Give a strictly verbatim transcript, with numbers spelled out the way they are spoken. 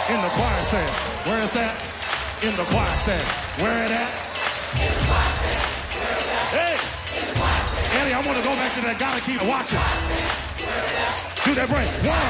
In the choir stand. Where is that? In the choir stand. Where it at? In the choir stand. Where is that? Hey! In the choir stand. Eddie, I want to go back to that. Gotta keep watching. Do that break. One.